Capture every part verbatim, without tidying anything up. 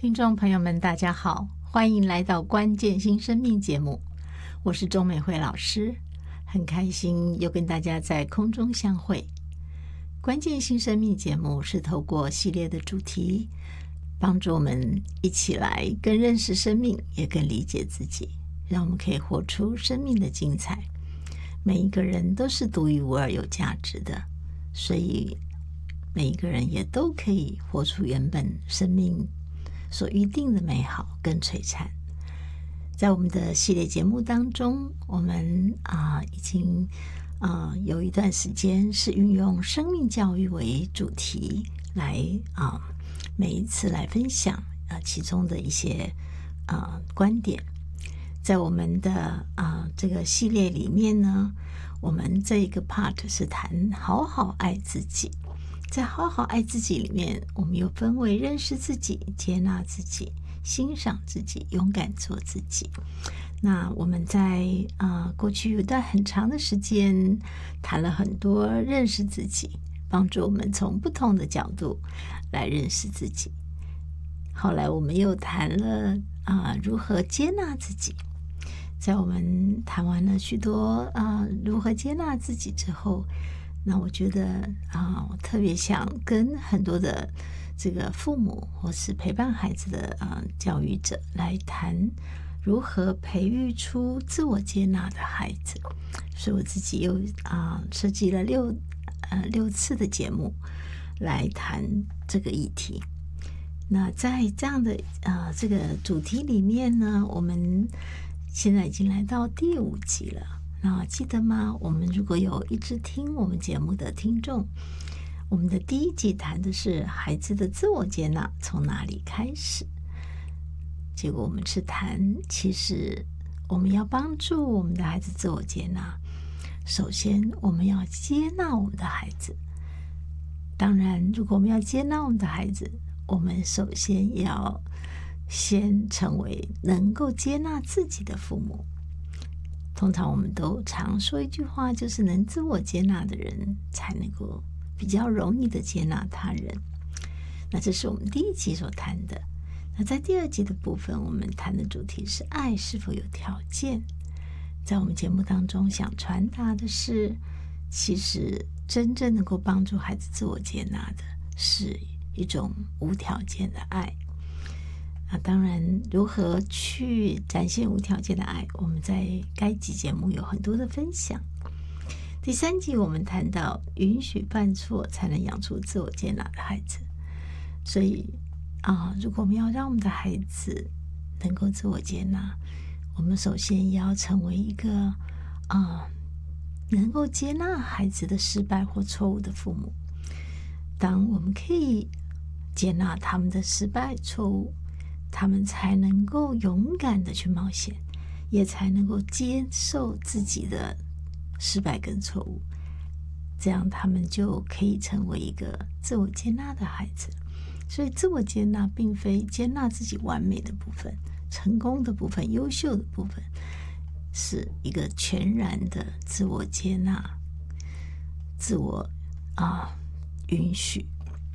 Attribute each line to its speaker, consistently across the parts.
Speaker 1: 听众朋友们大家好，欢迎来到关键新生命节目，我是钟美惠老师，很开心又跟大家在空中相会。关键新生命节目是透过系列的主题，帮助我们一起来更认识生命，也更理解自己，让我们可以活出生命的精彩。每一个人都是独一无二有价值的，所以每一个人也都可以活出原本生命所预定的美好跟璀璨。在我们的系列节目当中，我们啊、呃、已经啊、呃、有一段时间是运用生命教育为主题来啊、呃、每一次来分享啊、呃、其中的一些啊、呃、观点。在我们的啊、呃、这个系列里面呢，我们这一个 part 是谈好好爱自己。在好好爱自己里面，我们又分为认识自己、接纳自己、欣赏自己、勇敢做自己。那我们在啊、呃、过去有一段很长的时间谈了很多认识自己，帮助我们从不同的角度来认识自己。后来我们又谈了啊、呃、如何接纳自己。在我们谈完了许多啊、呃、如何接纳自己之后，那我觉得啊、呃，我特别想跟很多的这个父母或是陪伴孩子的啊、呃、教育者来谈如何培育出自我接纳的孩子。所以我自己又啊、呃、设计了六呃六次的节目来谈这个议题。那在这样的啊、呃、这个主题里面呢，我们现在已经来到第五集了。那记得吗？我们如果有一直听我们节目的听众，我们的第一集谈的是孩子的自我接纳从哪里开始。结果我们是谈，其实我们要帮助我们的孩子自我接纳，首先我们要接纳我们的孩子。当然，如果我们要接纳我们的孩子，我们首先要先成为能够接纳自己的父母。通常我们都常说一句话，就是能自我接纳的人才能够比较容易的接纳他人。那这是我们第一集所谈的。那在第二集的部分，我们谈的主题是爱是否有条件。在我们节目当中想传达的是，其实真正能够帮助孩子自我接纳的是一种无条件的爱。那当然，如何去展现无条件的爱，我们在该集节目有很多的分享。第三集我们谈到允许犯错才能养出自我接纳的孩子。所以啊，如果我们要让我们的孩子能够自我接纳，我们首先也要成为一个啊能够接纳孩子的失败或错误的父母。当我们可以接纳他们的失败错误，他们才能够勇敢的去冒险，也才能够接受自己的失败跟错误，这样他们就可以成为一个自我接纳的孩子。所以自我接纳并非接纳自己完美的部分、成功的部分、优秀的部分，是一个全然的自我接纳、自我啊允许。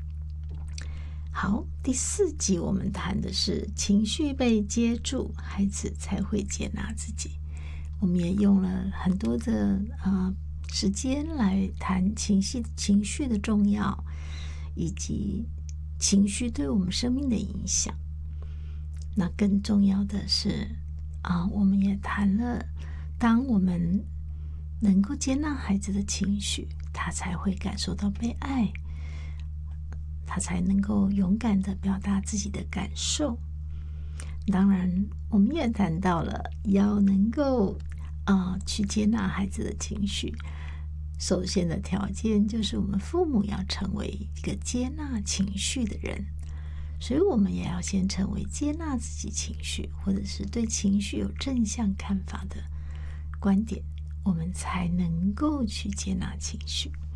Speaker 1: 好，第四集我们谈的是情绪被接住，孩子才会接纳自己。我们也用了很多的呃时间来谈情绪情绪的重要，以及情绪对我们生命的影响。那更重要的是啊、呃，我们也谈了，当我们能够接纳孩子的情绪，他才会感受到被爱，他才能够勇敢地表达自己的感受。当然，我们也谈到了要能够啊、呃、去接纳孩子的情绪，首先的条件就是我们父母要成为一个接纳情绪的人。所以我们也要先成为接纳自己情绪，或者是对情绪有正向看法的观点，我们才能够去接纳情绪。